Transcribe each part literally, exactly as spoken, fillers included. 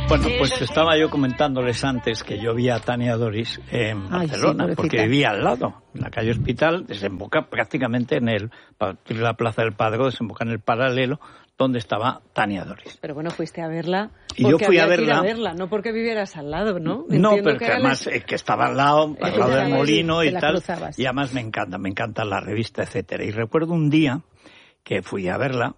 Bueno, pues estaba yo comentándoles antes que yo vi a Tania Doris en Barcelona, Ay, sí, porque vivía al lado, en la calle Hospital, desemboca prácticamente en el, la Plaza del Padre, desemboca en el paralelo donde estaba Tania Doris. Pero bueno, fuiste a verla y yo fui a verla, ir a verla, no porque vivieras al lado, ¿no? No, pero que, que además les... que estaba al lado, al lado del molino y tal, cruzabas. Y además me encanta, me encanta la revista, etcétera. Y recuerdo un día que fui a verla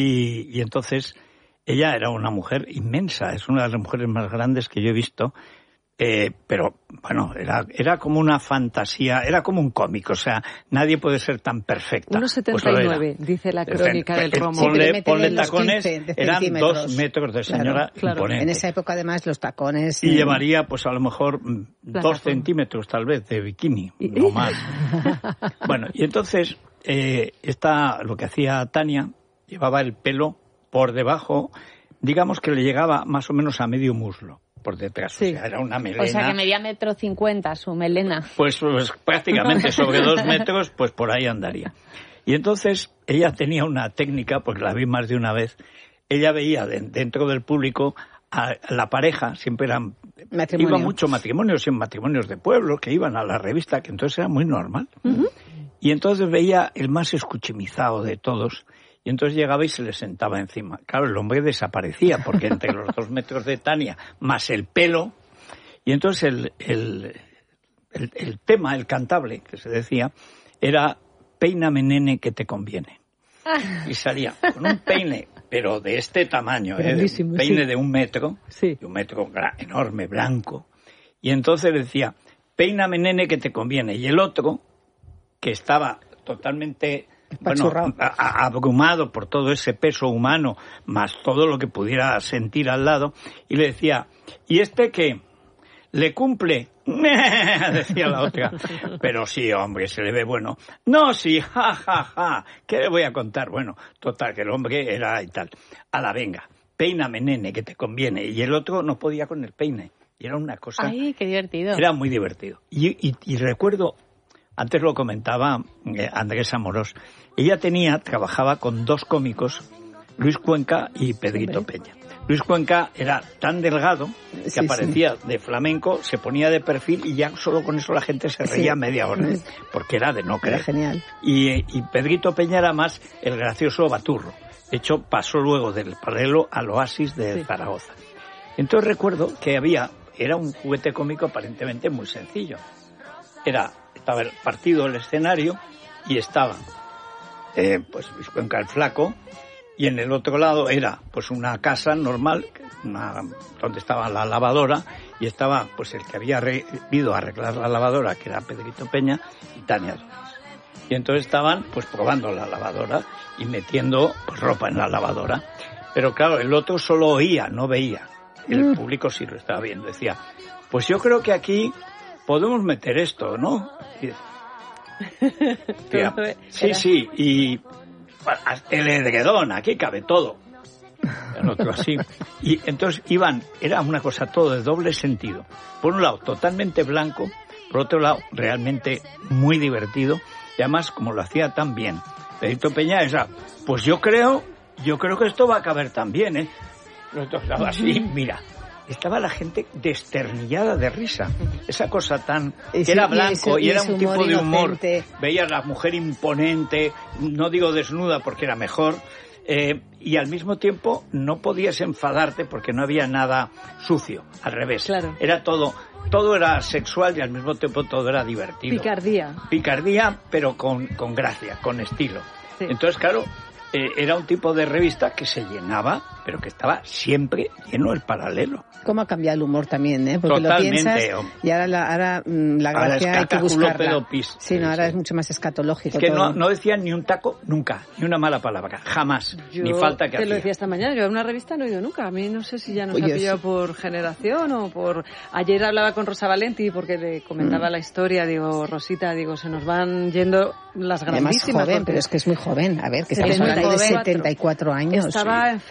y, y entonces ella era una mujer inmensa, es una de las mujeres más grandes que yo he visto. Eh, pero, bueno, era, era como una fantasía, era como un cómic, o sea, nadie puede ser tan perfecta. uno setenta y nueve, pues dice la crónica del Romo. Ponle, sí, ponle tacones, eran dos metros de señora claro, claro. imponente. En esa época, además, los tacones... Y eh... llevaría, pues a lo mejor, la dos razón. centímetros, tal vez, de bikini, no más. Bueno, y entonces, eh, esta, lo que hacía Tania, llevaba el pelo por debajo, digamos que le llegaba más o menos a medio muslo. Por detrás, sí. O sea, era una melena. O sea, que medía metro cincuenta su melena. Pues, pues prácticamente sobre dos metros, pues por ahí andaría. Y entonces ella tenía una técnica, porque la vi más de una vez, ella veía de, dentro del público a la pareja, siempre eran... Matrimonio. Iba mucho matrimonios, en matrimonios de pueblo, que iban a la revista, que entonces era muy normal. Uh-huh. Y entonces veía el más escuchimizado de todos. Y entonces llegaba y se le sentaba encima. Claro, el hombre desaparecía, porque entre los dos metros de Tania, más el pelo, y entonces el, el, el, el tema, el cantable, que se decía, era peíname, nene, que te conviene. Y salía con un peine, pero de este tamaño, ¿eh? Un peine sí. de un metro, sí. de un metro enorme, blanco. Y entonces decía, peíname, nene, que te conviene. Y el otro, que estaba totalmente... Bueno, a, a, abrumado por todo ese peso humano, más todo lo que pudiera sentir al lado, y le decía, ¿y este qué? ¿Le cumple? Decía la otra. Pero sí, hombre, se le ve bueno. No, sí, ja, ja, ja. ¿Qué le voy a contar? Bueno, total, que el hombre era y tal. A la venga, peíname, nene, que te conviene. Y el otro no podía con el peine. Y era una cosa... Ay, qué divertido. Era muy divertido. Y, y, y recuerdo... Antes lo comentaba eh, Andrés Amorós. Ella tenía, trabajaba con dos cómicos, Luis Cuenca y Pedrito Peña. Luis Cuenca era tan delgado que sí, aparecía sí. de flamenco, se ponía de perfil y ya solo con eso la gente se reía sí. media hora, porque era de no creer. Era genial. Y, y Pedrito Peña era más el gracioso baturro. De hecho, pasó luego del paralelo al Oasis de sí. Zaragoza. Entonces recuerdo que había, era un juguete cómico aparentemente muy sencillo. Era... Estaba partido el escenario y estaba eh, pues Luis Cuenca el Flaco, y en el otro lado era pues una casa normal, una, donde estaba la lavadora, y estaba pues el que había re, ido a arreglar la lavadora, que era Pedrito Peña y Tania Doris. Y entonces estaban pues probando la lavadora y metiendo pues ropa en la lavadora. Pero claro, el otro solo oía, no veía. El mm. público sí lo estaba viendo. Decía, pues yo creo que aquí podemos meter esto, ¿no? Tía, sí, sí, y el edredón, aquí cabe todo. El otro así. Y entonces iban, era una cosa todo de doble sentido. Por un lado, totalmente blanco, por otro lado, realmente muy divertido, y además, como lo hacía tan bien Pedrito Peña, esa, pues yo creo, yo creo que esto va a caber también, ¿eh? Los dos lados así, mira. Estaba la gente desternillada de risa. Esa cosa tan... que era blanco y, y era un tipo de humor. Inocente. Veías a la mujer imponente, no digo desnuda porque era mejor, eh, y al mismo tiempo no podías enfadarte porque no había nada sucio, al revés. Claro. Era todo... Todo era sexual y al mismo tiempo todo era divertido. Picardía. Picardía, pero con, con gracia, con estilo. Sí. Entonces, claro... Eh, era un tipo de revista que se llenaba, pero que estaba siempre lleno el paralelo. ¿Cómo ha cambiado el humor también, eh? Porque totalmente, lo piensas y ahora la, ahora, la gracia ahora hay que buscarla. Pedopis, sí, no, ahora sí. es mucho más escatológico. Es que todo. no, no decían ni un taco nunca, ni una mala palabra, jamás, yo ni falta que te hacía. Te lo decía esta mañana, yo a una revista no he ido nunca. A mí no sé si ya nos Oye, ha pillado sí. por generación o por... Ayer hablaba con Rosa Valenti porque le comentaba mm. la historia, digo, Rosita, digo, se nos van yendo las grandísimas. Además joven, pero es que es muy joven. A ver, que estamos hablando de setenta y cuatro años. Estaba sí. enferma. Que no,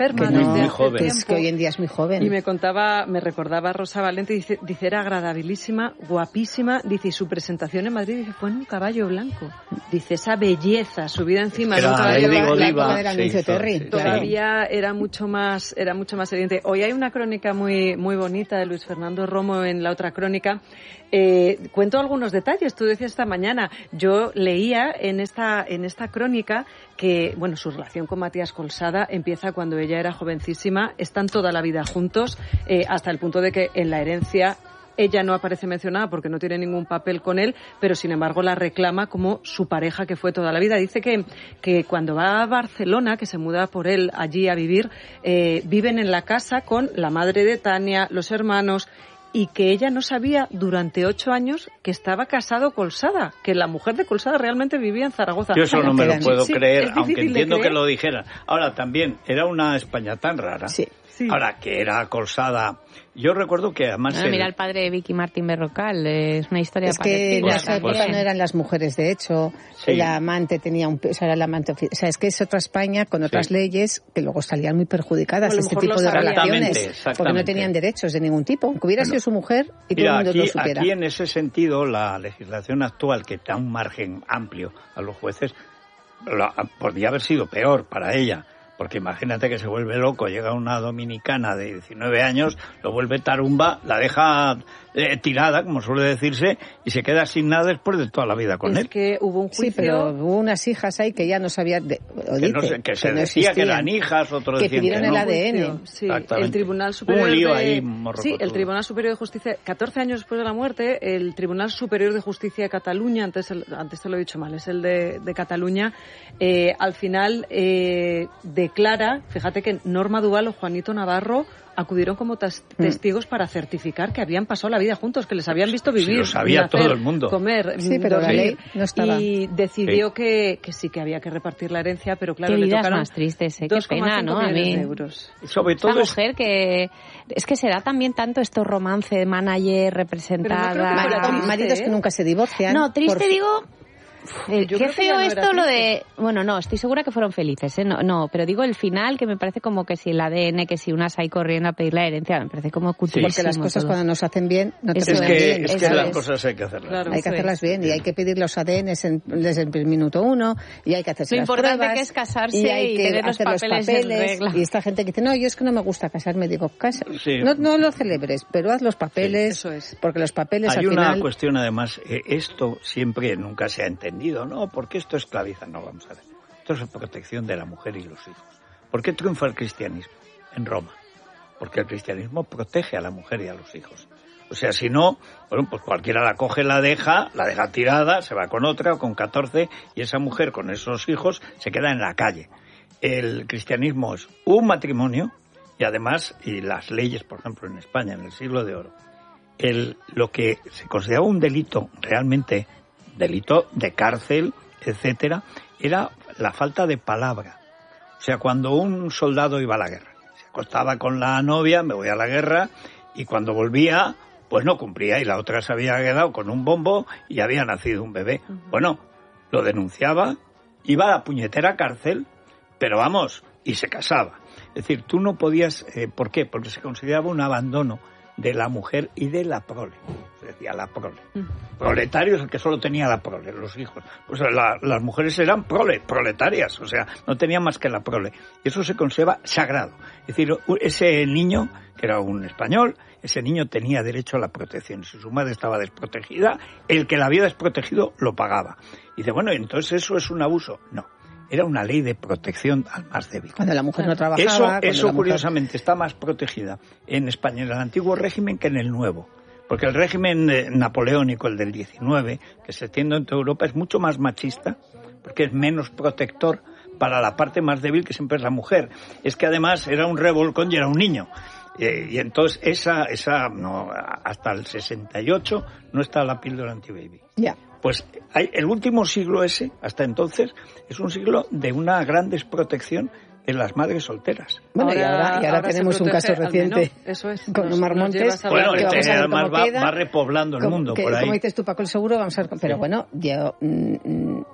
muy joven. Es que hoy en día es muy joven. Y me contaba, me recordaba Rosa Valente, dice, dice era agradabilísima, guapísima, dice, y su presentación en Madrid, dice, fue en un caballo blanco. Dice, esa belleza subida encima de un caballo blanco. La época del anuncio Terry. Sí, todavía sí. era mucho más, era mucho más evidente. Hoy hay una crónica muy, muy bonita de Luis Fernando Romo en la otra crónica. Eh, cuento algunos detalles. Tú decías esta mañana, yo leía en esta, en esta crónica que, bueno, su relación con Matías Colsada empieza cuando ella era jovencísima, están toda la vida juntos, eh, hasta el punto de que en la herencia ella no aparece mencionada porque no tiene ningún papel con él, pero sin embargo la reclama como su pareja que fue toda la vida. Dice que, que cuando va a Barcelona, que se muda por él allí a vivir, eh, viven en la casa con la madre de Tania, los hermanos, y que ella no sabía durante ocho años que estaba casado Colsada, que la mujer de Colsada realmente vivía en Zaragoza. Yo eso no me lo puedo sí, creer, aunque entiendo que lo dijeran. Ahora también, era una España tan rara. Sí. Sí. Ahora, que era Colsada. Yo recuerdo que además... Bueno, el... Mira el padre de Vicky Martín Berrocal, es una historia es que parecida. En esa época pues, no eran las mujeres, de hecho. Sí. La amante tenía un... O sea, era la amante, o sea, es que es otra España con otras sí. leyes que luego salían muy perjudicadas bueno, este tipo de relaciones. Exactamente. Porque no tenían derechos de ningún tipo. Aunque hubiera bueno, sido su mujer y mira, todo el mundo aquí, lo supiera. Aquí en ese sentido, la legislación actual, que da un margen amplio a los jueces, la, podría haber sido peor para ella. Porque imagínate que se vuelve loco, llega una dominicana de diecinueve años, lo vuelve tarumba, la deja eh, tirada, como suele decirse, y se queda sin nada después de toda la vida con es él. Es que hubo un juicio... Sí, pero hubo unas hijas ahí que ya no sabían... De, o que, dice, no se, que se que no decía que eran hijas, otros que decían pidieron que no. el A D N. Sí, el Tribunal Superior un lío de... ahí, Sí, el Tribunal Superior de Justicia, catorce años después de la muerte, el Tribunal Superior de Justicia de Cataluña, antes, el, antes te lo he dicho mal, es el de, de Cataluña, eh, al final eh, declara, fíjate que Norma Duval o Juanito Navarro acudieron como tes- testigos mm. para certificar que habían pasado la vida juntos, que les habían visto vivir, sí, lo sabía nacer, todo el mundo. Comer, sí, pero la ley no estaba. Y decidió sí. que, que sí que había que repartir la herencia, pero claro, qué le vidas tocaron más tristes, ¿eh? Qué pena, ¿no? A mí. Euros. Sobre todo esta mujer que es que se da también tanto esto romance de manager representada, no triste, maridos ¿eh? que nunca se divorcian. No, triste por... digo. Eh, Yo qué feo no esto lo de... Bueno, no, estoy segura que fueron felices, ¿eh? No, no, pero digo el final, que me parece como que si el A D N, que si unas hay corriendo a pedir la herencia, me parece como cutísimo. Sí. Porque las cosas todo. Cuando nos hacen bien, no te eso es que, bien. Es que eso las es. cosas hay que hacerlas. Claro, hay que hacerlas bien y hay que pedir los A D Ns en, desde el minuto uno y hay que hacerse lo las importante pruebas. Que es casarse y, hay y que tener los hacer papeles, los papeles en regla. Y esta gente que dice, no, yo es que no me gusta casarme, digo, casa. Sí. No, no lo celebres, pero haz los papeles, sí, eso es. porque los papeles hay al final... Hay una cuestión además, eh, esto siempre nunca se ha entendido, ¿no? Porque esto esclaviza, no, vamos a ver. Esto es la protección de la mujer y los hijos. ¿Por qué triunfa el cristianismo en Roma? Porque el cristianismo protege a la mujer y a los hijos. O sea, si no, bueno, pues cualquiera la coge, la deja, la deja tirada, se va con otra o con catorce y esa mujer con esos hijos se queda en la calle. El cristianismo es un matrimonio y además, y las leyes, por ejemplo, en España, en el siglo de oro, el, lo que se consideraba un delito, realmente delito de cárcel, etcétera, era la falta de palabra. O sea, cuando un soldado iba a la guerra, se acostaba con la novia, me voy a la guerra, y cuando volvía, pues no cumplía, y la otra se había quedado con un bombo y había nacido un bebé. Uh-huh. Bueno, lo denunciaba, iba a la puñetera cárcel, pero vamos, y se casaba. Es decir, tú no podías... Eh, ¿Por qué? Porque se consideraba un abandono de la mujer y de la prole. Se decía la prole. Uh-huh. Proletario es el que solo tenía la prole, los hijos. Pues la, las mujeres eran prole, proletarias, o sea, no tenían más que la prole. Y eso se conserva sagrado. Es decir, ese niño, que era un español, ese niño tenía derecho a la protección. Si su madre estaba desprotegida, el que la había desprotegido lo pagaba. Y dice, bueno, entonces eso es un abuso. No. Era una ley de protección al más débil. Cuando la mujer no trabajaba... Eso, eso mujer... curiosamente, está más protegida en España, en el antiguo régimen, que en el nuevo. Porque el régimen eh, napoleónico, el del diecinueve, que se extiende en toda Europa, es mucho más machista, porque es menos protector para la parte más débil, que siempre es la mujer. Es que además era un revolcón y era un niño. Eh, y entonces esa, esa no, hasta el sesenta y ocho no está la píldora anti-baby. Ya. Yeah. Pues hay, el último siglo ese, hasta entonces, es un siglo de una gran desprotección en las madres solteras. Bueno, ahora, y ahora, y ahora, ahora tenemos un caso reciente eso es, con Omar Montes. Bueno, que este vamos además va, queda, va repoblando el como, mundo que, por ahí. Como dices tú, Paco, el seguro, vamos a ver. Pero sí. Bueno, yo... Mm,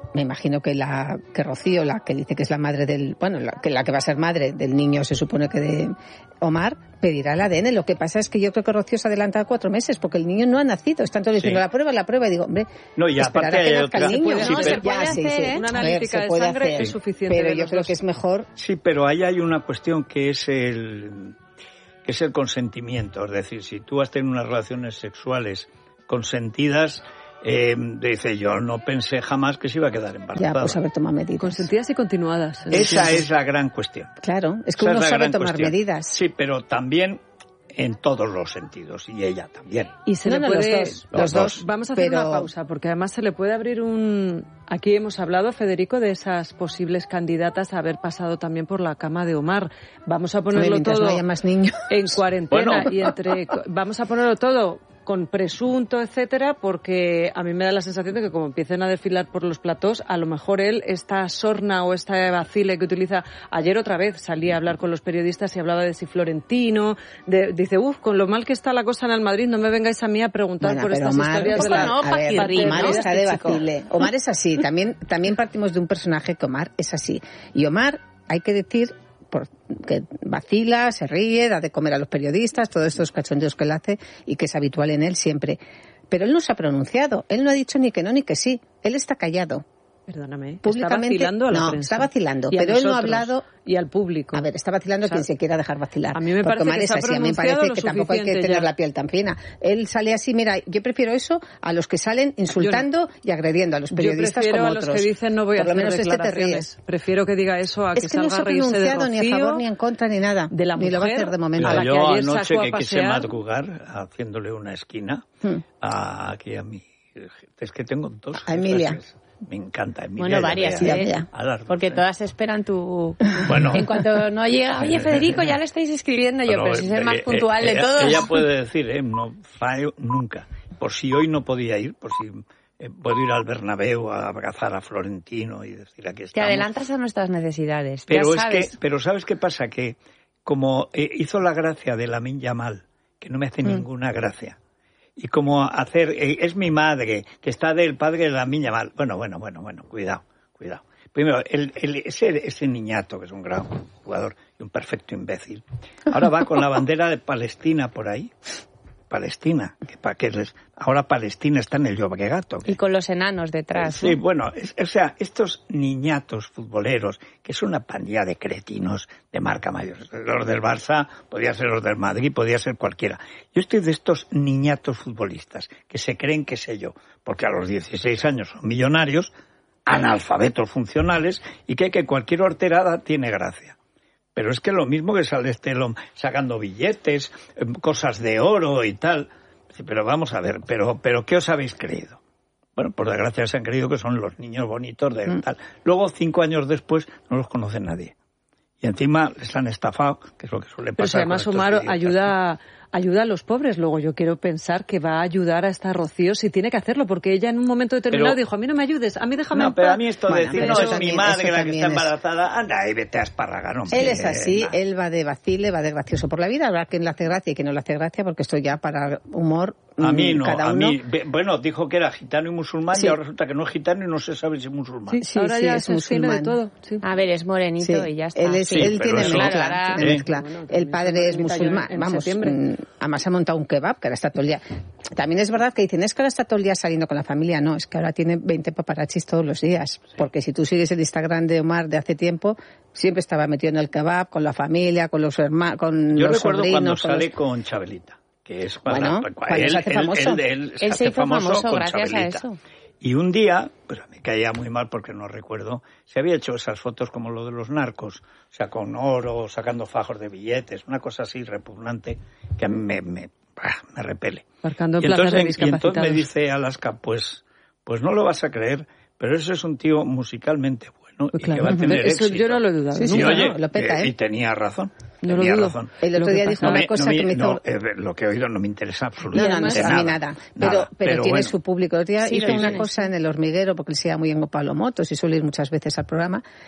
me imagino que la que Rocío, la que dice que es la madre del, bueno, la que la que va a ser madre del niño, se supone que de Omar, pedirá el A D N. Lo que pasa es que yo creo que Rocío se ha adelantado cuatro meses porque el niño no ha nacido. Están todos diciendo sí. la prueba, la prueba, y digo, hombre, no, y esperar a que nazca el niño. Puede, no, no, se se puede ya, hacer, sí, sí. ¿eh? Una A ver, analítica se de puede sangre hacer, es suficiente. pero de yo los creo dos. que es mejor. Sí, pero ahí hay una cuestión que es el que es el consentimiento. Es decir, si tú has tenido unas relaciones sexuales consentidas, eh, dice, yo no pensé jamás que se iba a quedar embarazada. Ya, pues haber tomado medidas. Consentidas y continuadas. Esa es la gran cuestión. Claro, es que Esa uno es sabe tomar cuestión. medidas. Sí, pero también en todos los sentidos, y ella también. Y se No, le no, puede... los dos, los los dos. Vamos a hacer pero... una pausa, porque además se le puede abrir un... Aquí hemos hablado, Federico, de esas posibles candidatas a haber pasado también por la cama de Omar. Vamos a ponerlo mientras todo no haya más niños. en cuarentena Bueno. y entre... Vamos a ponerlo todo con presunto, etcétera, porque a mí me da la sensación de que como empiecen a desfilar por los platós, a lo mejor él, esta sorna o esta vacile que utiliza, ayer otra vez salía a hablar con los periodistas y hablaba de si Florentino, de, dice, uff, con lo mal que está la cosa en el Madrid, no me vengáis a mí a preguntar Bueno, por pero estas Omar historias está, de la... no, a ver, paquirrín, Omar ¿no? está de Este chico. vacile. Omar es así, también, también partimos de un personaje que Omar es así. Y Omar, hay que decir, por, que vacila, se ríe, da de comer a los periodistas, todos estos cachondeos que él hace y que es habitual en él siempre. Pero él no se ha pronunciado, él no ha dicho ni que no ni que sí, él está callado. Perdóname, Públicamente, está vacilando a la no, prensa. está vacilando, Y a pero él no ha nosotros, hablado... Y al público. A ver, está vacilando O sea, quien se quiera dejar vacilar. a mí me porque parece Omar que es se ha así, a mí me pronunciado parece lo que tampoco hay que suficiente tener ya. la piel tan fina. Él sale así, mira, yo prefiero eso a los que salen insultando y agrediendo a los periodistas yo prefiero como a los otros. que dicen no voy a Por lo hacer menos este te declaraciones. ríes. Prefiero que diga eso a que Es que no salga se a ha reírse de pronunciado ni a Rocío, favor ni en contra ni nada. de la ni lo va a mujer, hacer de momento. a la Mira, que yo ayer anoche sacó a que quise pasear. madrugar haciéndole una esquina Hmm. a, aquí a mí. Es que tengo dos. A Emilia. jefas. Me encanta Emilia. Bueno, y a varias, Bea. ya, ¿eh? ya. A las dos, Porque ¿eh? todas esperan tu... Bueno. En cuanto no llega, oye, Federico, ya lo estáis escribiendo yo, pero si es el más eh, puntual eh, de todos. Ella puede decir, eh, no fallo nunca. Por si hoy no podía ir, por si eh, puedo ir al Bernabéu a abrazar a Florentino y decir aquí Te estamos. adelantas a nuestras necesidades, Pero ya es que, sabes. pero ¿sabes qué pasa? Que como eh, hizo la gracia de Lamine Yamal, que no me hace Mm. ninguna gracia, y como hacer, eh, es mi madre, que está del padre de Lamine Yamal. Bueno, bueno, bueno, bueno, cuidado, cuidado. Primero, el, el, ese, ese niñato, que es un gran jugador y un perfecto imbécil, ahora va con la bandera de Palestina por ahí. Palestina, que para que les, ahora Palestina está en el Llobregat. Y con los enanos detrás. Sí, ¿no? bueno, es, o sea, estos niñatos futboleros, que es una pandilla de cretinos de marca mayor. Los del Barça, podía ser los del Madrid, podía ser cualquiera. Yo estoy de estos niñatos futbolistas, que se creen que sé yo, porque a los dieciséis años son millonarios, analfabetos funcionales, y que, que cualquier horterada tiene gracia. Pero es que lo mismo que sale este sacando billetes, cosas de oro y tal. Pero vamos a ver, pero, pero ¿qué os habéis creído? Bueno, por desgracia se han creído que son los niños bonitos de Mm. tal. Luego, cinco años después, no los conoce nadie. Y encima les han estafado, que es lo que suele Pero si pasar. además con estos Omar idiotas. ayuda, ayuda a los pobres. Luego yo quiero pensar que va a ayudar a esta Rocío si tiene que hacerlo, porque ella en un momento determinado Pero- dijo, a mí no me ayudes, a mí déjame No, en pero paz. a mí esto de Bueno, decir, pero no, eso es mi también- madre eso la que también está es- embarazada, anda y vete a esparragar, hombre. Él es así, Nah. él va de vacile, va de gracioso por la vida. Habrá quien le hace gracia y quien no le hace gracia, porque esto ya para humor, A mí mm, no, cada a uno... mí, ve- bueno, dijo que era gitano y musulmán, Sí. y ahora resulta que no es gitano y no se sabe si es musulmán. Sí, Sí, ahora sí, ya es se tiene de musulmán. todo. Sí. A ver, es morenito Sí, y ya está. Él, es, Sí, él pero tiene eso- mezcla, Claro, ahora- tiene ¿Eh? mezcla. Bueno, El también padre se es permita ya musulmán, en vamos, septiembre. mm, además ha montado un kebab, que ahora está todo el día. También es verdad que dicen, es que ahora está todo el día saliendo con la familia. No, es que ahora tiene veinte paparachis todos los días. Porque si tú sigues el Instagram de Omar de hace tiempo, siempre estaba metido en el kebab, con la familia, con los hermanos, con Yo los recuerdo sobrinos. cuando con sale los- con Chabelita, que es para, Bueno, para- cuando él, se hace él- famoso. él- él se Él se hace hizo famoso, famoso con gracias a Chabelita. eso. Y un día, pero me caía muy mal porque no recuerdo, se había hecho esas fotos como lo de los narcos, o sea, con oro, sacando fajos de billetes, una cosa así repugnante que a mí me, me, bah, me repele. Marcando Y plazas de entonces, y entonces me discapacitados. dice Alaska, pues, pues no lo vas a creer, pero ese es un tío musicalmente bueno Pues y que claro, va a tener eso éxito. yo no lo he dudado. Sí, sí, Y nunca. no, oye, lo peta, eh, ¿eh? y tenía razón. No lo tenía dudo. razón. El otro Lo que día pasa- dijo No una me- cosa no me- que me hizo... no, eh, lo que he oído no me interesa No, absolutamente no, no, nada. a mí nada. Pero, Nada, pero, tiene bueno. su público. El otro día Sí, hizo lo una tiene, cosa sí. en El Hormiguero, porque él se llama muy bien con Pablo Motos y suele ir muchas veces al programa.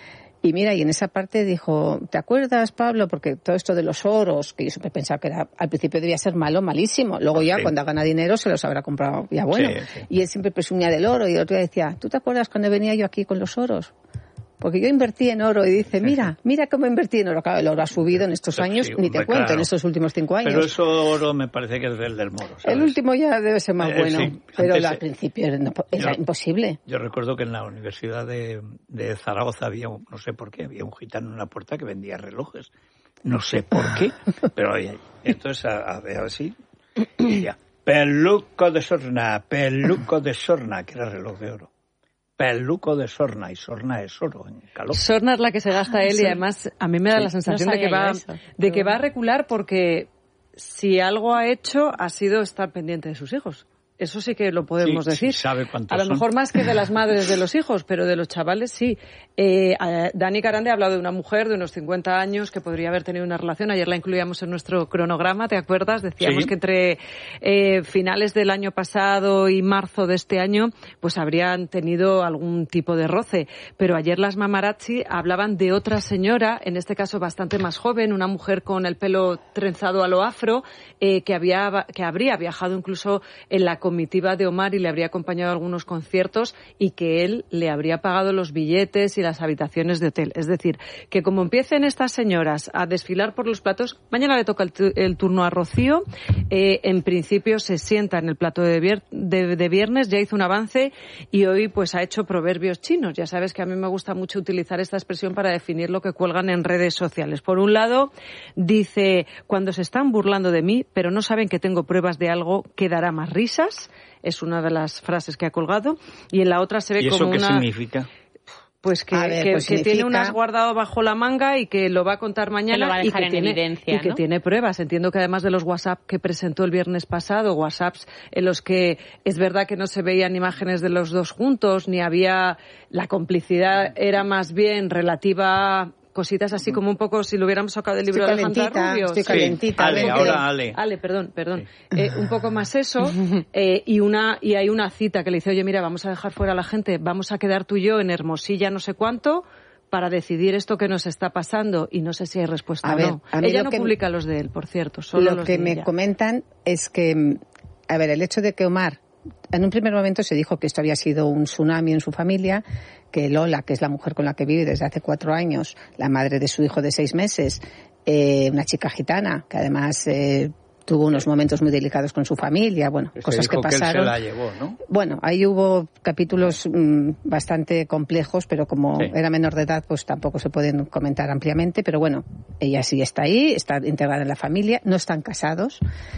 Y mira, y en esa parte dijo, ¿te acuerdas, Pablo? Porque todo esto de los oros, que yo siempre pensaba que era, al principio debía ser malo, malísimo. Luego ya, sí. cuando gana dinero, se los habrá comprado ya bueno. Sí, sí. Y él siempre presumía del oro. Y el otro día decía, ¿tú te acuerdas cuando venía yo aquí con los oros? Porque yo invertí en oro. Y dice, mira, mira cómo invertí en oro. Claro, el oro ha subido en estos años, sí, ni te cuento, claro. en estos últimos cinco años. Pero eso oro me parece que es el del Moro, ¿sabes? El último ya debe ser más eh, bueno. Sí, pero antes, al principio era, no, era yo, imposible. Yo recuerdo que en la Universidad de, de Zaragoza había, un, no sé por qué, había un gitano en una puerta que vendía relojes. No sé por qué, pero oye, entonces a, a ver así, y ya. Peluco de Sorna, peluco de Sorna, que era reloj de oro. Peluco de Sorna, y Sorna es oro en calor. Sorna es la que se gasta él, sí. Y además a mí me da sí, la sensación no de, que va, eso, de que va a recular porque si algo ha hecho ha sido estar pendiente de sus hijos. Eso sí que lo podemos sí, decir. Sí, sabe cuántos a lo son. mejor más que de las madres de los hijos, pero de los chavales sí. Eh, Dani Carande ha hablado de una mujer de unos cincuenta años que podría haber tenido una relación. Ayer la incluíamos en nuestro cronograma, ¿te acuerdas? Decíamos sí. que entre eh, finales del año pasado y marzo de este año, pues habrían tenido algún tipo de roce. Pero ayer las Mamarazzi hablaban de otra señora, en este caso bastante más joven, una mujer con el pelo trenzado a lo afro, eh, que había que habría viajado incluso en la comitiva de Omar y le habría acompañado a algunos conciertos y que él le habría pagado los billetes y las habitaciones de hotel. Es decir, que como empiecen estas señoras a desfilar por los platos, mañana le toca el, tu- el turno a Rocío, eh, en principio se sienta en el plato de, vier- de, de viernes, ya hizo un avance y hoy pues ha hecho proverbios chinos. Ya sabes que a mí me gusta mucho utilizar esta expresión para definir lo que cuelgan en redes sociales. Por un lado, dice, cuando se están burlando de mí, pero no saben que tengo pruebas de algo que dará más risas. Es una de las frases que ha colgado. Y en la otra se ve ¿Y eso como qué una... significa? Pues que, ver, que, pues que significa... tiene unas guardado bajo la manga y que lo va a contar mañana. Que lo va a dejar y que en tiene, evidencia, y que ¿no? tiene pruebas. Entiendo que además de los WhatsApp que presentó el viernes pasado, WhatsApps en los que es verdad que no se veían imágenes de los dos juntos, ni había... La complicidad era más bien relativa a cositas así como un poco si lo hubiéramos sacado del libro de Alejandra Rubio. Estoy Sí. calentita. Ale, porque- ahora Ale. Ale, perdón, perdón. Eh, un poco más eso, eh, y una y hay una cita que le dice, oye, mira, vamos a dejar fuera a la gente, vamos a quedar tú y yo en Hermosilla no sé cuánto para decidir esto que nos está pasando, y no sé si hay respuesta A o ver, no. a mí Ella lo no que- publica los de él, por cierto, solo Lo los que de me ella. comentan es que, a ver, el hecho de que Omar, en un primer momento se dijo que esto había sido un tsunami en su familia, que Lola, que es la mujer con la que vive desde hace cuatro años, la madre de su hijo de seis meses, eh, una chica gitana, que además eh, tuvo unos momentos muy delicados con su familia, bueno, Se cosas que dijo pasaron. Que él se la llevó, ¿no? Bueno, ahí hubo capítulos mmm, bastante complejos, pero como Sí. era menor de edad, pues tampoco se pueden comentar ampliamente. Pero bueno, ella sí está ahí, está integrada en la familia, no están casados,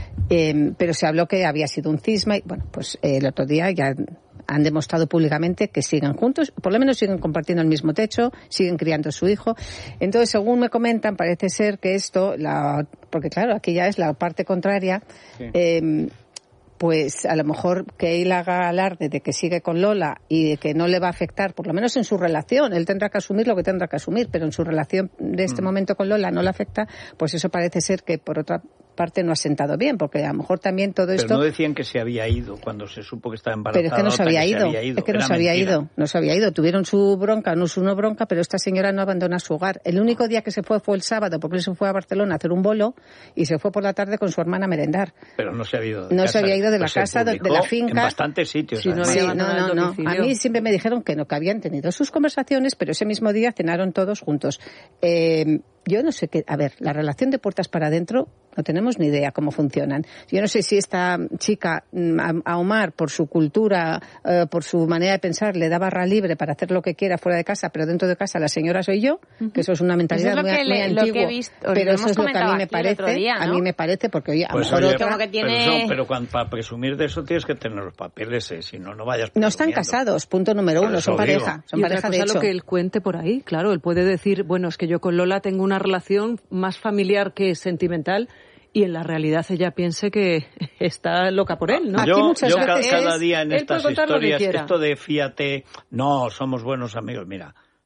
eh, pero se habló que había sido un cisma y bueno, pues eh, el otro día ya han demostrado públicamente que siguen juntos, por lo menos siguen compartiendo el mismo techo, siguen criando a su hijo. Entonces, según me comentan, parece ser que esto, la, porque claro, aquí ya es la parte contraria, Sí. eh, pues a lo mejor que él haga alarde de que sigue con Lola y de que no le va a afectar, por lo menos en su relación, él tendrá que asumir lo que tendrá que asumir, pero en su relación de este Mm. momento con Lola no le afecta, pues eso parece ser que por otra parte no ha sentado bien, porque a lo mejor también todo Pero esto... no decían que se había ido cuando se supo que estaba embarazada. Pero es que no se otra había que ido, había ido. es que no Era se había mentira. ido, no se había ido. Tuvieron su bronca, no su no bronca, pero esta señora no abandona su hogar. El único día que se fue fue el sábado, porque él se fue a Barcelona a hacer un bolo y se fue por la tarde con su hermana a merendar. Pero no se había ido de No casa. se había ido de la Pues se casa, de- de publicó la finca. En bastantes sitios. Sí, no además. había Sí, no, abandonado no, el no. domicilio. A mí siempre me dijeron que no, que habían tenido sus conversaciones, pero ese mismo día cenaron todos juntos. Eh, yo no sé qué, a ver, la relación de puertas para adentro no tenemos ni idea cómo funcionan. Yo no sé si esta chica mm, a, a Omar, por su cultura, eh, por su manera de pensar, le da barra libre para hacer lo que quiera fuera de casa, pero dentro de casa la señora soy yo, que eso es una mentalidad Eso es lo muy, que muy le- lo antigua. que he visto- os lo pero eso hemos es lo que a mí comentado me aquí el otro parece, día, a ¿no? mí me parece, porque oye, a lo Pues, mejor oye, otra... Como que tiene- Pero, no, pero cuando, para presumir de eso tienes que tener los papeles, eh, si no, no vayas No están presumiendo. casados, punto número Por uno, eso son digo. pareja, son Y otra pareja de cosa hecho. lo que él cuente por ahí, claro, él puede decir, bueno, es que yo con Lola tengo una relación más familiar que sentimental, y en la realidad ella piense que está loca por él, ¿no? Aquí Yo, muchas yo ca- veces cada es- día en él estas puede contar lo que historias, quiera. esto de fíjate, no, somos buenos amigos, mira,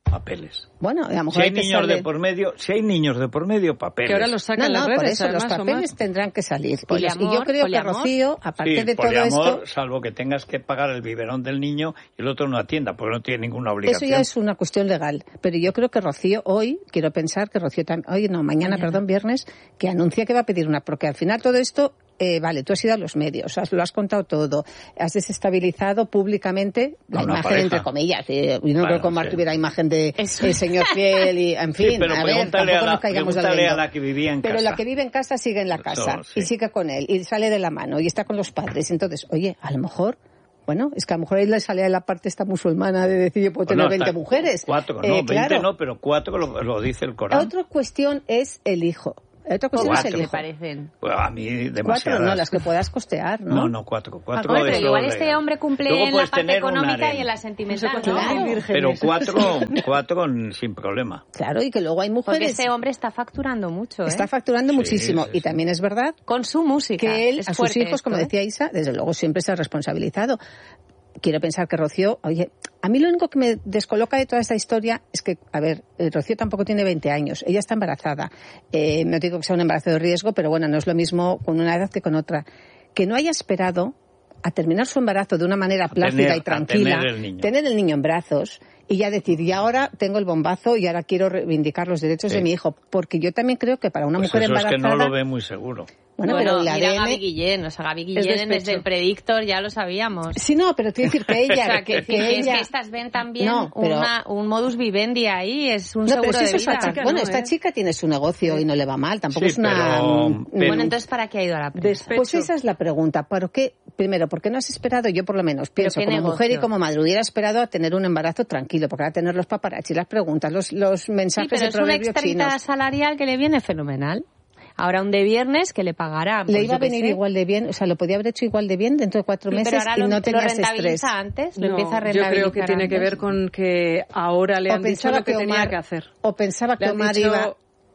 papeles. Bueno, a lo mejor si hay, hay que niños sale... de por medio, si hay niños de por medio, papeles. Que ahora los sacan no, no, las redes, por eso además, los papeles Omar. tendrán que salir. Poliamor, y, los, y yo creo poliamor. que Rocío, aparte sí, de todo poliamor, esto, salvo que tengas que pagar el biberón del niño y el otro en una tienda, porque no tiene ninguna obligación. eso ya es una cuestión legal. Pero yo creo que Rocío hoy, quiero pensar que Rocío también, hoy no, mañana, mañana, perdón, viernes, que anuncia que va a pedir una, porque al final todo esto, eh, vale, tú has ido a los medios, has, lo has contado todo, has desestabilizado públicamente la una imagen, pareja. entre comillas. Eh, yo no Bueno, creo que Omar sí. tuviera imagen de el Eso. señor fiel y, en fin, Sí, pero a ver, pregúntale tampoco a la- nos caigamos del pregúntale a velo. la que vivía en Pero casa. la que vive en casa sigue en la casa Eso, sí. y sigue con él y sale de la mano y está con los padres. Entonces, oye, a lo mejor... Bueno, es que a lo mejor ahí le sale a la parte esta musulmana de decir yo puedo Bueno, tener veinte hasta mujeres. Cuatro, no, Eh, veinte claro. no, pero cuatro lo, lo dice el Corán. La otra cuestión es el hijo. La otra cuestión Cuatro. es el me hijo. parecen. Pues a mí Cuatro, demasiadas. no, las que puedas costear, ¿no? No, no, cuatro. Cuatro Bueno, pero eso igual es este legal. hombre cumple Luego en la puedes parte tener un económica harem. y en la sentimental, No sé ¿no? cuántas Claro. mil Pero vírgenes. cuatro, cuatro sin problema. Claro, y que luego hay Porque mujeres... este hombre está facturando mucho, ¿eh? Está facturando Sí, muchísimo. sí, Y sí. también es verdad Con su música. que él, Es a sus fuerte hijos, como esto, ¿eh? decía Isa, desde luego siempre se ha responsabilizado. Quiero pensar que Rocío, oye, a mí lo único que me descoloca de toda esta historia es que, a ver, eh, Rocío tampoco tiene veinte años, ella está embarazada. Eh, no digo que sea un embarazo de riesgo, pero bueno, no es lo mismo con una edad que con otra. Que no haya esperado a terminar su embarazo de una manera plácida tener- y a tranquila, tener el niño. tener el niño en brazos y ya decir, y ahora tengo el bombazo y ahora quiero reivindicar los derechos Sí. de mi hijo. Porque yo también creo que para una Pues mujer eso embarazada... es que no lo ve muy seguro. Bueno, Bueno, pero el mira a A D N... Gaby Guillén, o sea, Gaby Es Guillén despecho. desde el Predictor ya lo sabíamos. Sí, no, pero quiero decir que O ella... sea, que, que, que que es ella... que estas ven también No, pero- una, un modus vivendi ahí, es un No, pero seguro si de eso es vida. esta chica, bueno, no, esta ¿eh? chica tiene su negocio y no le va mal, tampoco Sí, es una... pero- mm, pero- Bueno, entonces, ¿para qué ha ido a la prensa? Despecho. Pues esa es la pregunta. ¿Por qué? Primero, ¿por qué no has esperado? Yo por lo menos ¿Pero pienso qué como negocio? mujer y como madre hubiera esperado a tener un embarazo tranquilo, porque va a tener los paparazzi, las preguntas, los, los Sí, mensajes pero de es una proverbios extrita chinos. salarial que le viene fenomenal. Ahora un de viernes que le pagará. Le pues, iba a yo qué venir sé. igual de bien, o sea, lo podía haber hecho igual de bien dentro de cuatro Sí, meses pero ahora y lo, no lo tenías estrés. rentabiliza antes, lo No, empieza a yo rentabilizar creo que tiene que antes. ver con que ahora le O han dicho pensaba lo que, que tenía Omar- que hacer. O pensaba que Le han Omar dicho- iba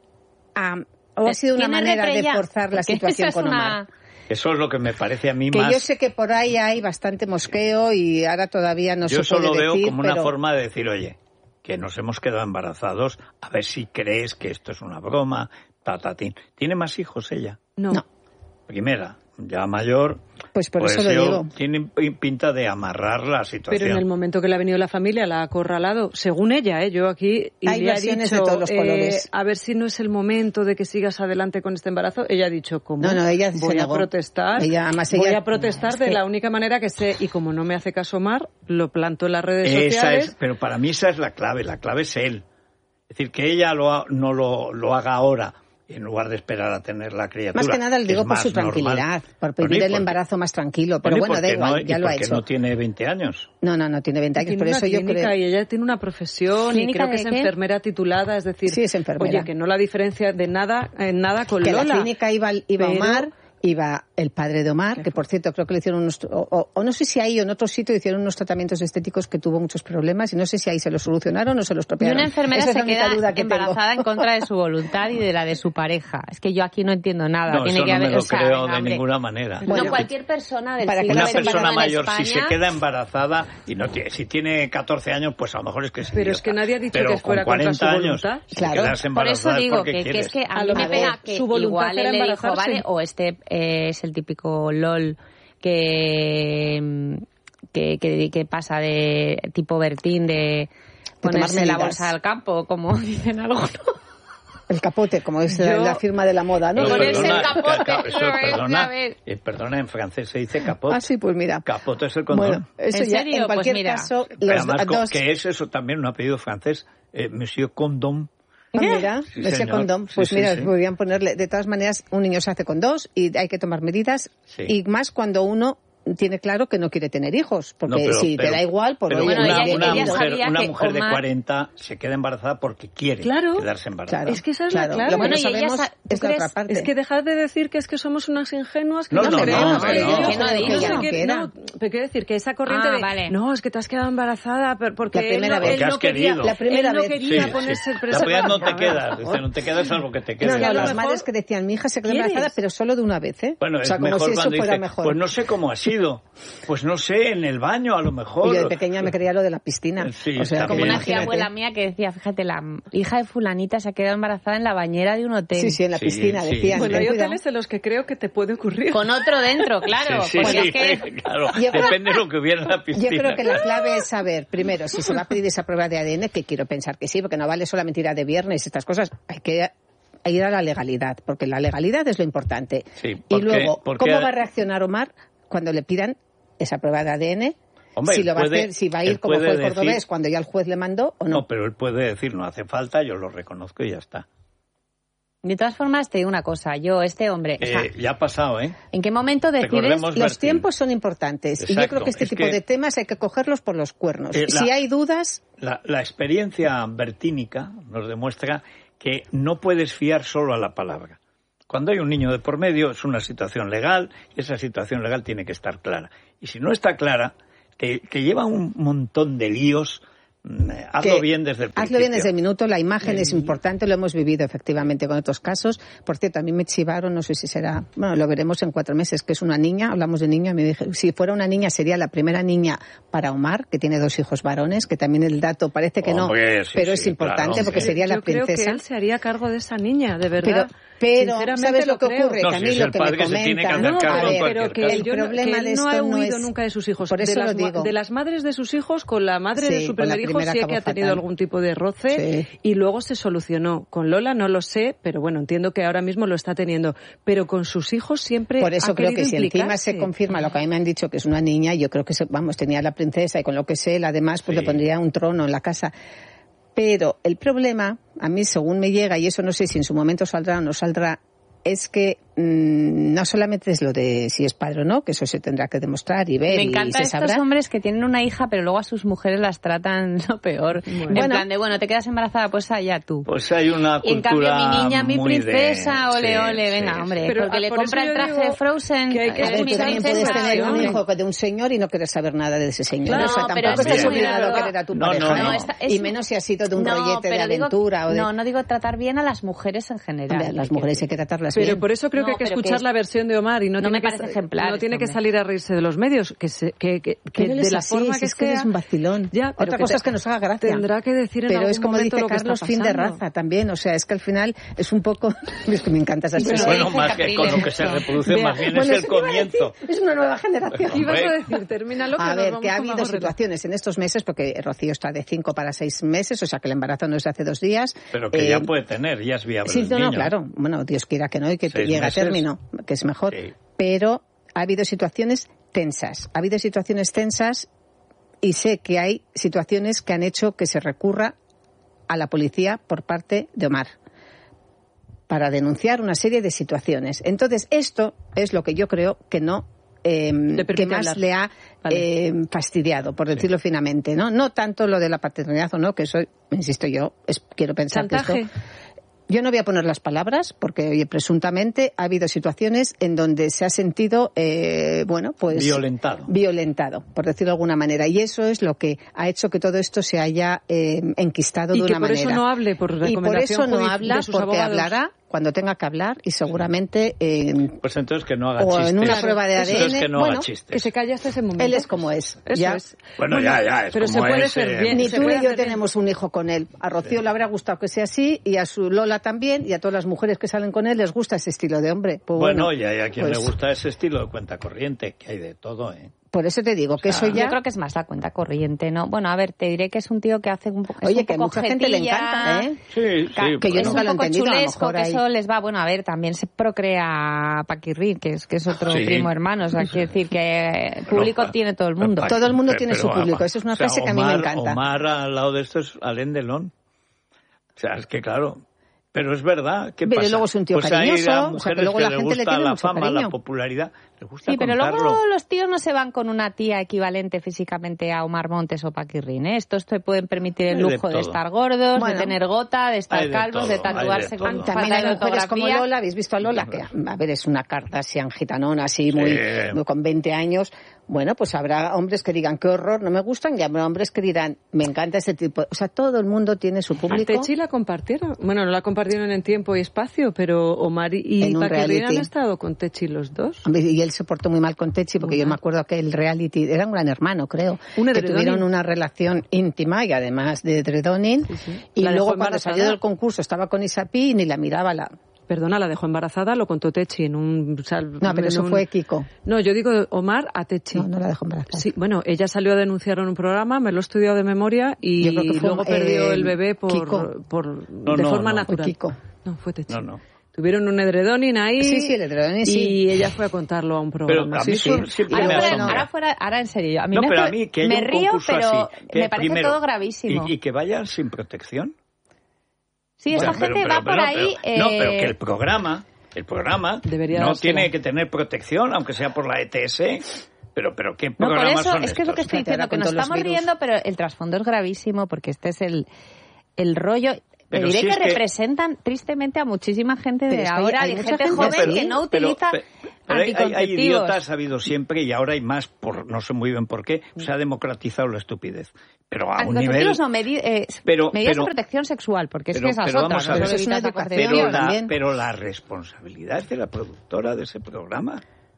a... O ha sido una Tiene manera de reprella, forzar la porque situación esa es con una- Omar. Eso es lo que me parece a mí Que más... yo sé que por ahí hay bastante mosqueo y ahora todavía no Yo se puede solo veo decir, como una pero... forma de decir, oye, que nos hemos quedado embarazados, a ver si crees que esto es una broma, patatín. ¿Tiene más hijos ella? No. No. Primera, ya mayor, Pues por eso lo yo- digo. tiene pinta de amarrar la situación. Pero en el momento que le ha venido la familia, la ha acorralado, según ella, ¿eh? Yo aquí y Hay le ha versiones dicho, de todos los eh, colores. a ver si no es el momento de que sigas adelante con este embarazo. Ella ha dicho, ¿cómo? No, no, ella se voy a negó. protestar, Ella, además, voy ella- a protestar es de que- la única manera que sé, y como no me hace caso Mar, lo planto en las redes Esa sociales. es, pero para mí esa es la clave, la clave es él. Es decir, que ella lo ha- no lo, lo haga ahora, en lugar de esperar a tener la criatura. Más que nada le que digo es por más su tranquilidad, normal. por Bueno, pedir y el porque- embarazo más tranquilo. Pero y bueno, da porque igual, no, ya y lo ha porque hecho. no tiene veinte años. No, no, no tiene veinte años, Tiene por una eso yo clínica creo... y ella tiene una profesión y ¿Clínica creo que de es qué? enfermera titulada, es decir, Sí, es enfermera. oye, que no la diferencia de nada en nada con Que a Lola. la clínica iba, iba pero- Omar, iba el padre de Omar, que por cierto creo que le hicieron unos... O, o- o no sé si ahí o en otro sitio hicieron unos tratamientos estéticos que tuvo muchos problemas y no sé si ahí se los solucionaron o se los Y tropearon. una enfermera Esa es se la única queda duda que embarazada tengo. en contra de su voluntad y de la de su pareja. Es que yo aquí no entiendo nada. No, Tiene eso que no haber, me lo o sea, creo venga, de hombre. ninguna manera. Bueno, no, cualquier persona del para que siglo Una no se veintiuno persona en mayor, si España, se queda embarazada, y no tiene, si tiene catorce años, pues a lo mejor es que es Pero es idiota. que nadie ha dicho Pero que fuera con contra cuarenta su años, voluntad. si Claro. quedas por eso embarazada es digo porque que, que quieres. es que a, A mí lo me mejor pega que su voluntad igual era él le dijo, embarazarse. vale, o este eh, es el típico LOL que, que, que, que pasa de tipo Bertín de tomar ponerse la medidas. bolsa al campo, como dicen algunos. El capote, como es la, Yo- la firma de la moda, ¿no? Pero ponerse perdona, el capote, ca- ca- eso, lo ves, perdona, a ver. eh, perdona, en francés se dice capote. Ah, sí, pues mira. Capote es el condón. Bueno, eso ¿En ya, serio? en Pues cualquier mira. caso, Pero los además, co- dos... que es eso también un apellido francés, eh, Monsieur Condom. Ah, mira, Sí, ese señor. condón. Sí, Pues sí, mira, sí. podrían ponerle, de todas maneras, un niño se hace con dos y hay que tomar medidas. Sí. Y más cuando uno tiene claro que no quiere tener hijos. Porque No, pero- si pero- te da igual, pues pero oye, Bueno, una, ella- una ella mujer, sabía una que mujer de Omar- cuarenta se queda embarazada porque quiere Claro. quedarse embarazada. Claro, Es que esa es claro. la clave. Lo que Bueno, no y ella sabemos sa- ¿tú es la crees? otra parte. Es que dejad de decir que es que somos unas ingenuas que No, no, no, creemos no, que no, yo- no. Que no ha que dicho. no sé qué- Que era. no, pero quiero decir que esa corriente Ah, de vale. no, es que te has quedado embarazada pero porque La primera él no, vez. él Porque no has quería, querido. La primera él no vez. quería Sí, ponerse sí. el La polla no te preservativo. quedas, dice, no te quedas algo que te No, quede. no, a lo las mejor madres que decían, mi hija se quedó ¿quieres? embarazada, pero solo de una vez, ¿eh? Bueno, o sea, es como mejor si eso cuando fuera dice, mejor. pues no sé cómo ha sido. conocido? Pues no sé, en el baño a lo mejor. Y yo de pequeña me creía lo de la piscina. Sí, o sea, como una tía abuela mía que decía, fíjate, la hija de fulanita se ha quedado embarazada en la bañera de un hotel. Sí, sí, en la sí, piscina, sí. decían. Bueno, hay hoteles en los que creo que te puede ocurrir. Con otro dentro, claro. Sí, sí, porque sí, es que... claro. Yo creo- Depende de lo que hubiera en la piscina. Yo creo que la clave es saber, primero, si se va a pedir esa prueba de A D N, que quiero pensar que sí, porque no vale solamente ir a de viernes, estas cosas, hay que ir a la legalidad, porque la legalidad es lo importante. Sí, y porque- luego, porque- ¿cómo va a reaccionar Omar cuando le pidan esa prueba de A D N? Hombre, si lo va puede- a hacer, si va a él ir como puede fue el decir- cordobés cuando ya el juez le mandó o no. No, pero él puede decir, no hace falta, yo lo reconozco y ya está. De todas formas, te digo una cosa. Yo, este hombre... o sea, Eh, ya ha pasado, ¿eh? ¿en qué momento decides...? Recordemos- Los Martín. tiempos son importantes y yo Exacto, creo que este es tipo que- de temas hay que cogerlos por los cuernos. Eh, la- Si hay dudas, La, la experiencia bertínica nos demuestra que no puedes fiar solo a la palabra. Cuando hay un niño de por medio es una situación legal y esa situación legal tiene que estar clara. Y si no está clara, te, te lleva un montón de líos. mm, Hazlo que- bien desde el principio. hazlo bien desde el minuto, la imagen es importante, lo hemos vivido efectivamente con otros casos. Por cierto, a mí me chivaron, no sé si será, bueno, lo veremos en cuatro meses, que es una niña, hablamos de niña, me dije, si fuera una niña sería la primera niña para Omar, que tiene dos hijos varones, que también el dato parece que Hombre, no, sí, pero sí, es importante claro, porque hombre. sería la Yo creo princesa. que él se haría cargo de esa niña, de verdad. Pero, pero Sinceramente ¿sabes lo que creo. ocurre? No, que a si mí es lo el que padre me que se tiene que comentan, hacer No, cargo a en ver, cualquier pero que, caso. el yo no- problema que de él no esto ha no huido es- nunca de sus hijos. Por eso de, las, lo digo. de las madres de sus hijos, con la madre Sí, de su con la primer hijo primera sí que acabó ha tenido fatal. algún tipo de roce Sí. y luego se solucionó. Con Lola no lo sé, pero bueno, entiendo que ahora mismo lo está teniendo. Pero con sus hijos siempre Por eso ha creo que querido si encima implicarse. se confirma lo que a mí me han dicho que es una niña, yo creo que, se, vamos, tenía la princesa y con lo que sé, él además, pues Sí. le pondría un trono en la casa. Pero el problema, a mí según me llega, y eso no sé si en su momento saldrá o no saldrá, es que mmm, no solamente es lo de si es padre o no, que eso se tendrá que demostrar y ver Me y encanta se estos sabrá. hombres que tienen una hija, pero luego a sus mujeres las tratan lo peor. En Bueno. plan de, bueno, te quedas embarazada, pues allá tú. Pues hay una Y en cultura cambio mi niña, mi muy princesa, de... ole, sí, ole, sí, venga, sí. hombre, Pero, porque ah, le por compra eso el yo traje digo de Frozen. que hay que A es ver, mi tú también princesa, puedes tener un ¿no? hijo de un señor y no querer saber nada de ese señor. Claro, o sea, pero tampoco eso estás es muy obligado a verdad. querer a tu No, pareja. no, ¿no? no. Esta- es- Y menos si ha sido de un No, rollete de pero digo- aventura. o de... No, no digo tratar bien a las mujeres en general. Hombre, las mujeres hay que tratarlas Pero bien. por eso creo No, que hay que pero escuchar que- la versión de Omar y no, no tiene me que, parece ejemplar no tiene este que hombre. salir a reírse de los medios, que, se, que, que, que Pero él de es la así, forma si que es que sea. eres un vacilón. Ya, pero Otra que cosa te- es que nos haga gracia. Tendrá que decir en Pero algún es como momento dice lo que Carlos, está fin de pasando. raza también. O sea, es que al final es un poco... Es que me encanta esa Pero expresión. Bueno, dice más que con lo que se Capriles, reproduce, Vea, más bien Bueno, es el eso te iba a decir, comienzo. es una nueva generación. ¿Qué ibas a Hombre. decir? Termínalo, que A nos ver, vamos que ha con habido más reglas. situaciones en estos meses, porque Rocío está de cinco para seis meses, o sea que el embarazo no es de hace dos días. Pero que Eh, ya puede tener, ya es viable Sí, el no, no, niño. claro. Bueno, Dios quiera que no y que Seis llegue meses. a término, que es mejor. Sí. Pero ha habido situaciones tensas. Ha habido situaciones tensas y sé que hay situaciones que han hecho que se recurra a la policía por parte de Omar para denunciar una serie de situaciones. Entonces, esto es lo que yo creo que no eh, Le permite que más hablar. le ha Vale. eh, fastidiado, por decirlo finamente, ¿no? No tanto lo de la paternidad o no, que eso, insisto yo, es, quiero pensar que Chantaje. esto... Yo no voy a poner las palabras porque, oye, presuntamente ha habido situaciones en donde se ha sentido, eh, bueno, pues... Violentado. Violentado, por decirlo de alguna manera. Y eso es lo que ha hecho que todo esto se haya eh, enquistado Y de que una por manera. eso no hable, por y por recomendación eso no judi- habla, de sus porque abogados. hablará cuando tenga que hablar y seguramente en, Pues entonces que no haga o chistes. en una prueba de A D N. Eso es que no bueno, haga chistes. Que se calle hasta ese momento. él es como es. Eso ya. es. Bueno, ya, ya, es Pero como se puede es, ser eh, bien. Ni se tú puede ni yo hacer bien. tenemos un hijo con él. A Rocío le habrá gustado que sea así y a su Lola también y a todas las mujeres que salen con él les gusta ese estilo de hombre. Pues Bueno, bueno, y hay a quien pues, le gusta ese estilo de cuenta corriente, que hay de todo, ¿eh? Por eso te digo que eso ya... Yo creo que es más la cuenta corriente, ¿no? Bueno, a ver, te diré que es un tío que hace un poco. Oye, un que a poco mucha gente le jetilla, encanta, ¿eh? Sí, ca- sí. que yo es nunca un lo he poco entendido, a lo chulesco, mejor que ahí- eso les va. Bueno, a ver, también se procrea Paquirri, que es, que es otro Sí. primo hermano. O sea, quiere decir que el público Pero, tiene todo el mundo. pa- Todo el mundo pero, tiene su vamos, público. Esa es una o sea, frase que a mí me Omar- encanta. Omar al lado de esto es Alain Delon. O sea, es que claro... Pero es verdad, ¿qué Pero pasa? luego es un tío pues hay cariñoso, a o sea, que mujeres luego la le gente le gusta tiene la mucho fama, cariño. la popularidad, les gusta Sí, pero contarlo. luego los tíos no se van con una tía equivalente físicamente a Omar Montes o Paquirrín, ¿eh? Estos te pueden permitir el Hay de lujo de, todo. estar gordos, Bueno. de tener gota, de estar Hay de calvos, todo, de hay de tatuarse todo. con También falta hay de mujeres como ortografía. Lola, ¿habéis visto a Lola? Que, a ver, es una Kardashian gitanona, así, muy, Sí. muy con veinte años. Bueno, pues habrá hombres que digan qué horror, no me gustan, y habrá hombres que dirán me encanta ese tipo. O sea, todo el mundo tiene su público. ¿A Techi la compartieron? Bueno, no la compartieron en tiempo y espacio, pero Omar y Paquirrín han estado con Techi los dos. Y él se portó muy mal con Techi, porque uh-huh. yo me acuerdo que el reality era un gran hermano, creo, ¿Un que tuvieron una relación íntima y además de edredoning. Sí, sí. Y la luego cuando salió del concurso estaba con Isapi y ni la miraba la... Perdona, la dejó embarazada, lo contó Techi en un... Sal, no, pero eso un... fue Kiko. No, yo digo Omar a Techi. No, no la dejó embarazada. Sí, bueno, ella salió a denunciar en un programa, me lo he estudiado de memoria y luego perdió eh, el bebé por, por no, de no, forma no, natural. Fue Kiko. No, fue Techi. No, no. Tuvieron un edredoning ahí. Sí, sí, el edredoning, sí. Y ella fue a contarlo a un programa. Pero a mí sí, sí, siempre ahora, me fuera, asombra. ahora, fuera, ahora en serio, a mí no, me, pero a mí que haya me un río, pero así, que me parece primero, todo gravísimo. Y, y que vayan sin protección. Sí, esa bueno, gente pero, va pero, por pero, ahí... Pero, eh... No, pero que el programa, el programa Debería no dársela. tiene que tener protección, aunque sea por la E T S. Pero, pero ¿qué No, por programas eso son es que es lo que estoy estos? diciendo, que nos estamos riendo, pero el trasfondo es gravísimo, porque este es el, el rollo... Pero Te diré si que, es que representan tristemente a muchísima gente pero de es que ahora, hay, hay de mucha gente gente joven pero, que no pero, utiliza pero, pero hay, anticonceptivos. hay idiotas, ha habido siempre, y ahora hay más, por no sé muy bien por qué, se ha democratizado la estupidez. Pero a un nivel... No, medi eh, pero, medidas pero, de protección sexual, porque pero, es que esa es pero otra. vamos a No ver, solo es una evitas la educación pero, concepción. la, pero la responsabilidad es de la productora de ese programa.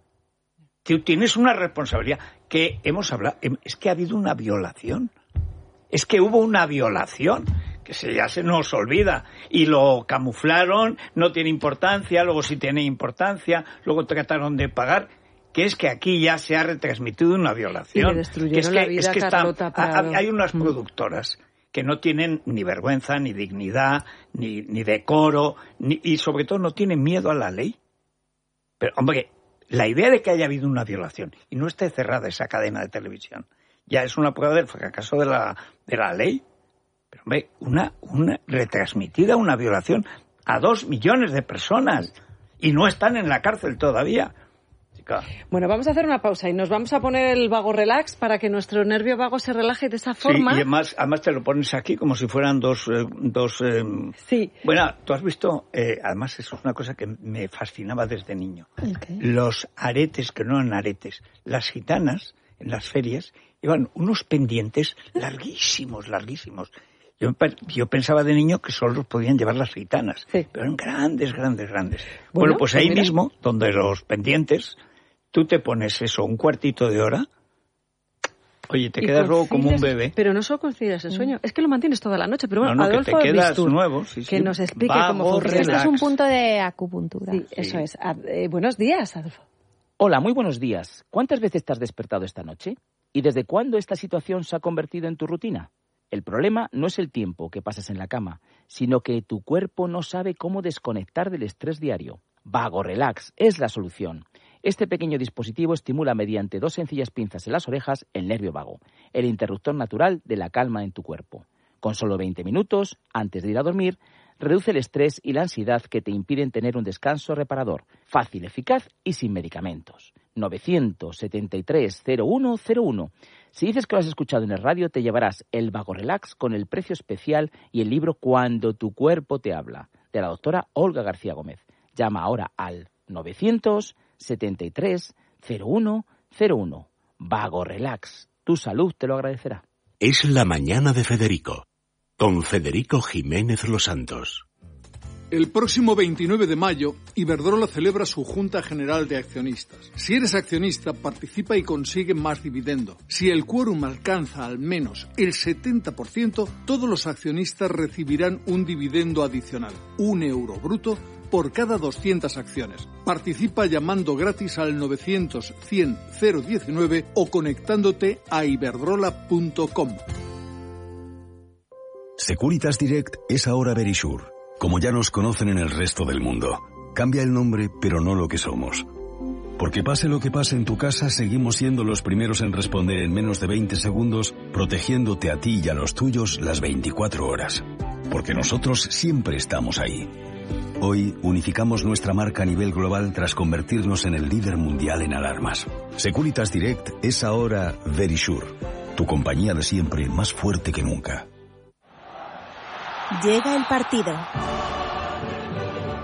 Tú tienes una responsabilidad que hemos hablado, es que ha habido una violación. Es que hubo una violación, que se, ya se nos olvida, y lo camuflaron, no tiene importancia, luego sí tiene importancia, luego trataron de pagar, que es que aquí ya se ha retransmitido una violación. Y le destruyeron es que, la vida es que a Carlota está, Prado. hay unas mm. productoras que no tienen ni vergüenza, ni dignidad, ni, ni decoro, ni, y sobre todo no tienen miedo a la ley. Pero, hombre, la idea de que haya habido una violación y no esté cerrada esa cadena de televisión ya es una prueba del fracaso de la, de la ley. Pero, hombre, una, una retransmitida una violación a dos millones de personas y no están en la cárcel todavía. Bueno, vamos a hacer una pausa y nos vamos a poner el vago relax para que nuestro nervio vago se relaje de esa forma. Sí, y además, además te lo pones aquí como si fueran dos... Eh, dos eh... Sí. Bueno, tú has visto, eh, además eso es una cosa que me fascinaba desde niño. Okay. Los aretes, que no eran aretes, las gitanas en las ferias llevan unos pendientes larguísimos, larguísimos. Yo, yo pensaba de niño que solo los podían llevar las gitanas, sí. Pero eran grandes, grandes, grandes. Bueno, bueno pues ahí pues mismo, donde los pendientes, tú te pones eso, un cuartito de hora, oye, te quedas luego como un bebé. Pero no solo concilias el sueño, es que lo mantienes toda la noche. Pero bueno, no, no, Adolfo que te quedas Bistur, nuevo, sí, sí. que nos explique Vago, cómo funciona. Esto es un punto de acupuntura. Sí, sí. Eso es. Eh, buenos días, Adolfo. Hola, muy buenos días. ¿Cuántas veces te has despertado esta noche? ¿Y desde cuándo esta situación se ha convertido en tu rutina? El problema no es el tiempo que pasas en la cama, sino que tu cuerpo no sabe cómo desconectar del estrés diario. Vago Relax es la solución. Este pequeño dispositivo estimula mediante dos sencillas pinzas en las orejas el nervio vago, el interruptor natural de la calma en tu cuerpo. Con solo veinte minutos, antes de ir a dormir, reduce el estrés y la ansiedad que te impiden tener un descanso reparador, fácil, eficaz y sin medicamentos. novecientos setenta y tres cero uno cero uno. Si dices que lo has escuchado en el radio, te llevarás el Vago Relax con el precio especial y el libro Cuando tu cuerpo te habla, de la doctora Olga García Gómez. Llama ahora al novecientos setenta y tres cero uno cero uno. Vago Relax. Tu salud te lo agradecerá. Es la mañana de Federico, con Federico Jiménez Los Santos. El próximo veintinueve de mayo, Iberdrola celebra su Junta General de Accionistas. Si eres accionista, participa y consigue más dividendo. Si el quórum alcanza al menos el setenta por ciento, todos los accionistas recibirán un dividendo adicional, un euro bruto, por cada doscientas acciones. Participa llamando gratis al novecientos cien cero diecinueve o conectándote a iberdrola punto com. Securitas Direct es ahora Verisure, como ya nos conocen en el resto del mundo. Cambia el nombre, pero no lo que somos. Porque pase lo que pase en tu casa, seguimos siendo los primeros en responder en menos de veinte segundos, protegiéndote a ti y a los tuyos las veinticuatro horas. Porque nosotros siempre estamos ahí. Hoy unificamos nuestra marca a nivel global tras convertirnos en el líder mundial en alarmas. Securitas Direct es ahora Verisure, tu compañía de siempre más fuerte que nunca. Llega el partido.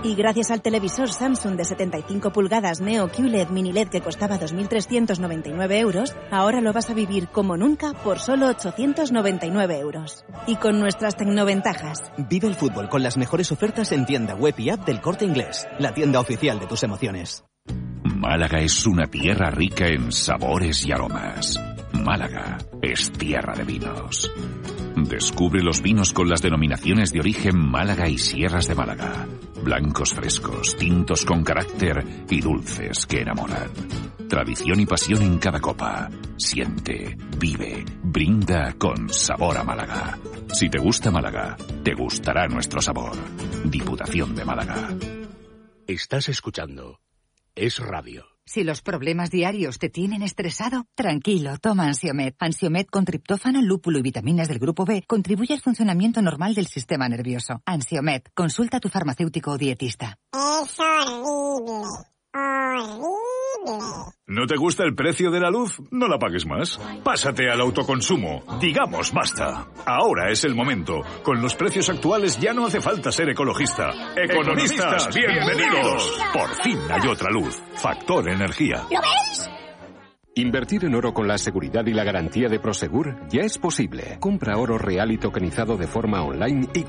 Y gracias al televisor Samsung de setenta y cinco pulgadas Neo Q L E D Mini L E D que costaba dos mil trescientos noventa y nueve euros, ahora lo vas a vivir como nunca por solo ochocientos noventa y nueve euros. Y con nuestras tecnoventajas. Vive el fútbol con las mejores ofertas en tienda web y app del Corte Inglés, la tienda oficial de tus emociones. Málaga es una tierra rica en sabores y aromas. Málaga es tierra de vinos. Descubre los vinos con las denominaciones de origen Málaga y Sierras de Málaga. Blancos frescos, tintos con carácter y dulces que enamoran. Tradición y pasión en cada copa. Siente, vive, brinda con sabor a Málaga. Si te gusta Málaga, te gustará nuestro sabor. Diputación de Málaga. Estás escuchando Es Radio. Si los problemas diarios te tienen estresado, tranquilo, toma Ansiomed. Ansiomed con triptófano, lúpulo y vitaminas del grupo B contribuye al funcionamiento normal del sistema nervioso. Ansiomed, consulta a tu farmacéutico o dietista. Es horrible, horrible. ¿No te gusta el precio de la luz? No la pagues más. Pásate al autoconsumo. Digamos basta. Ahora es el momento. Con los precios actuales ya no hace falta ser ecologista. ¡Economistas, bienvenidos! Por fin hay otra luz. Factor Energía. ¿Lo veis? Invertir en oro con la seguridad y la garantía de Prosegur ya es posible. Compra oro real y tokenizado de forma online y